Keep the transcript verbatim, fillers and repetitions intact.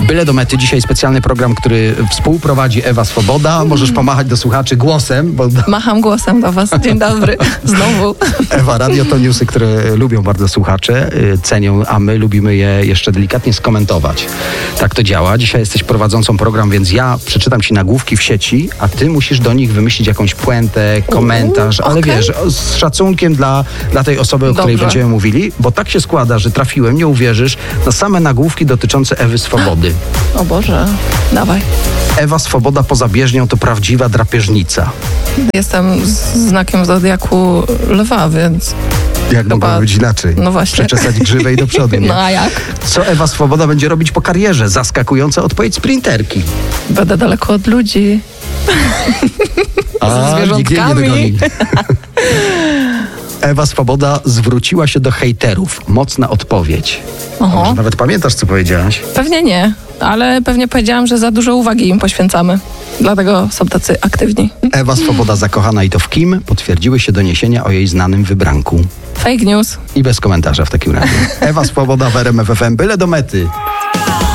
Byle do mety. Dzisiaj specjalny program, który współprowadzi Ewa Swoboda. Możesz pomachać do słuchaczy głosem. Bo... Macham głosem do was. Dzień dobry. Znowu. Ewa, radio to newsy, które lubią bardzo słuchacze, cenią, a my lubimy je jeszcze delikatnie skomentować. Tak to działa. Dzisiaj jesteś prowadzącą program, więc ja przeczytam ci nagłówki w sieci, a ty musisz do nich wymyślić jakąś puentę, komentarz, ale okay. wiesz, z szacunkiem dla, dla tej osoby, o Dobrze. której będziemy mówili, bo tak się składa, że trafiłem, nie uwierzysz, na same nagłówki dotyczące Ewy Swobody. O Boże, dawaj. Ewa Swoboda poza bieżnią to prawdziwa drapieżnica. Jestem z znakiem zodiaku lwa, więc... Jak mogło być inaczej? No właśnie. Przeczesać grzywę i do przodu, nie? No a jak? Co Ewa Swoboda będzie robić po karierze? Zaskakująca odpowiedź sprinterki. Będę daleko od ludzi. A, Ze zwierzątkami. nikt jej nie dogoni. Ewa Swoboda zwróciła się do hejterów. Mocna odpowiedź. Oho. Może nawet pamiętasz, co powiedziałaś? Pewnie nie, ale pewnie powiedziałam, że za dużo uwagi im poświęcamy. Dlatego są tacy aktywni. Ewa Swoboda zakochana i to w kim? Potwierdziły się doniesienia o jej znanym wybranku. Fake news. I bez komentarza w takim razie. Ewa Swoboda w R M F F M. Byle do mety.